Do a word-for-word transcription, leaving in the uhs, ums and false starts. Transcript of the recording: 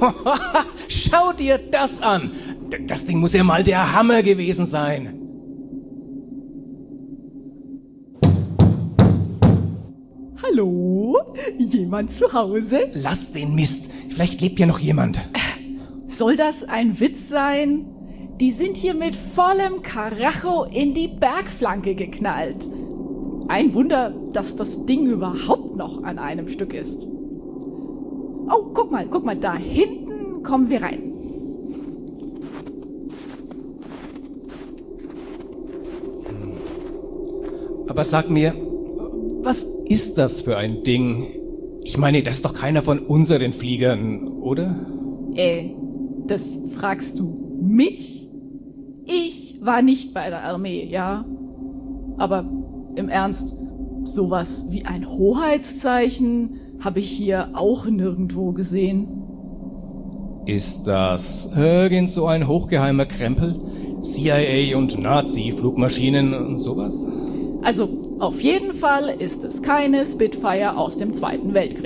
Schau dir das an. Das Ding muss ja mal der Hammer gewesen sein. Hallo? Jemand zu Hause? Lass den Mist. Vielleicht lebt hier noch jemand. Soll das ein Witz sein? Die sind hier mit vollem Karacho in die Bergflanke geknallt. Ein Wunder, dass das Ding überhaupt noch an einem Stück ist. Oh, guck mal, guck mal, da hinten kommen wir rein. Aber sag mir, was ist das für ein Ding? Ich meine, das ist doch keiner von unseren Fliegern, oder? Äh, das fragst du mich? Ich war nicht bei der Armee, ja? Aber im Ernst, sowas wie ein Hoheitszeichen habe ich hier auch nirgendwo gesehen. Ist das irgend so ein hochgeheimer Krempel? C I A und Nazi-Flugmaschinen und sowas? Also, auf jeden Fall ist es keine Spitfire aus dem Zweiten Weltkrieg.